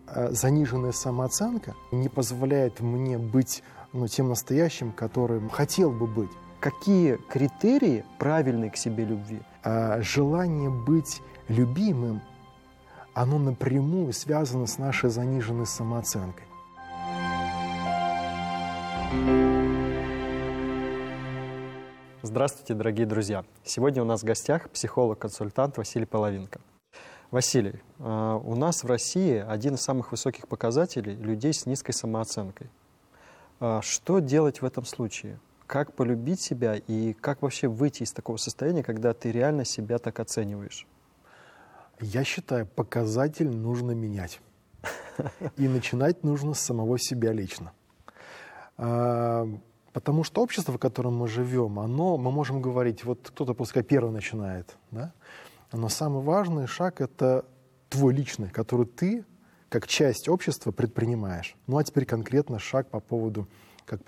заниженная самооценка не позволяет мне быть тем настоящим, которым хотел бы быть. Какие критерии правильной к себе любви? Желание быть любимым, оно напрямую связано с нашей заниженной самооценкой. Здравствуйте, дорогие друзья! Сегодня у нас в гостях психолог-консультант Василий Половинко. Василий, у нас в России один из самых высоких показателей людей с низкой самооценкой. Что делать в этом случае? Как полюбить себя и как вообще выйти из такого состояния, когда ты реально себя так оцениваешь? Я считаю, показатель нужно менять. И начинать нужно с самого себя лично. Потому что общество, в котором мы живем, мы можем говорить, вот кто-то пускай первый начинает, да? Но самый важный шаг — это твой личный, который ты, как часть общества, предпринимаешь. Ну а теперь конкретно шаг по поводу